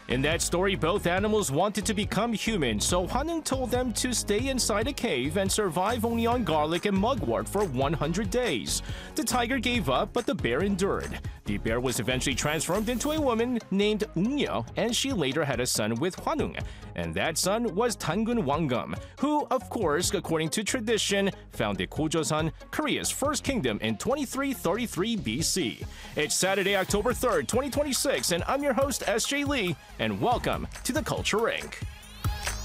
In that story, both animals wanted to become human, so Hwanwoong told them to stay inside a cave and survive only on garlic and mugwort for 100 days. The tiger gave up, but the bear endured. The bear was eventually transformed into a woman named Eungnyeol, and she later had a son with Hwanwoong. And that son was Tangun Wanggeum, who, of course, according to tradition, founded Gojoseon, Korea's first kingdom in 2333 BC. It's Saturday, October 3rd, 2026, and I'm your host, SJ Lee, and welcome to the Culture Inc.